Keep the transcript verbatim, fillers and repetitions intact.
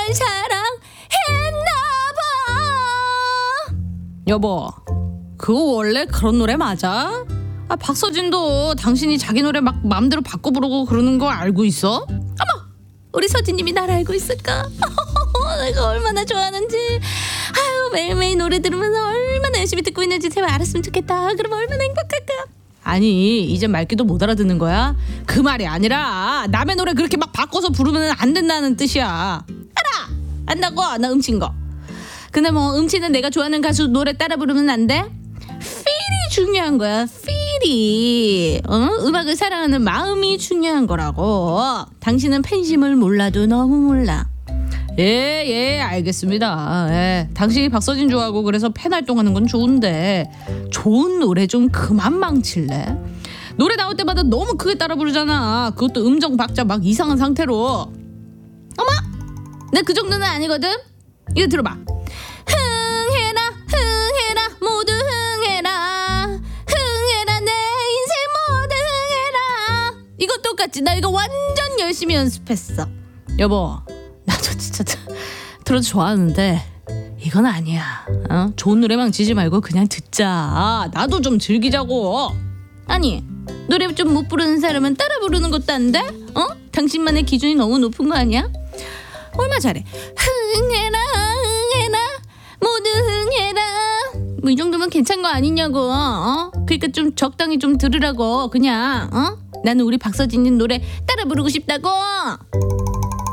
날 사랑했나봐. 여보, 그거 원래 그런 노래 맞아? 아, 박서진도 당신이 자기 노래 막 마음대로 바꿔 부르고 그러는 거 알고 있어? 어머, 우리 서진님이 날 알고 있을까? 내가 얼마나 좋아하는지. 아유, 매일매일 노래 들으면서 얼마나 열심히 듣고 있는지 제발 알았으면 좋겠다. 그럼 얼마나 행복할까. 아니, 이제 말귀도 못 알아듣는 거야? 그 말이 아니라 남의 노래 그렇게 막 바꿔서 부르면 안 된다는 뜻이야. 알아, 안다고. 나 음치인 거. 근데 뭐 음치는 내가 좋아하는 가수 노래 따라 부르면 안 돼? 필이 중요한 거야. 필이. 어? 음악을 사랑하는 마음이 중요한 거라고. 당신은 팬심을 몰라도 너무 몰라. 예, 예, 알겠습니다. 예, 당신이 박서진 좋아하고 그래서 팬 활동하는 건 좋은데 좋은 노래 좀 그만 망칠래? 노래 나올 때마다 너무 크게 따라 부르잖아. 그것도 음정 박자 막 이상한 상태로. 어머, 내 그 정도는 아니거든. 이거 들어봐. 흥해라 흥해라 모두 흥해라 흥해라 내 인생 모두 흥해라. 이거 똑같지? 나 이거 완전 열심히 연습했어. 여보, 나도 진짜 트로트 좋아하는데 이건 아니야. 어? 좋은 노래만 지지 말고 그냥 듣자. 나도 좀 즐기자고. 아니, 노래 좀 못 부르는 사람은 따라 부르는 것도 안 돼? 어? 당신만의 기준이 너무 높은 거 아니야? 얼마 잘해. 흥해라 흥해라 모두 흥해라. 뭐 이 정도면 괜찮은 거 아니냐고. 어? 그러니까 좀 적당히 좀 들으라고. 그냥 어? 나는 우리 박서진님 노래 따라 부르고 싶다고.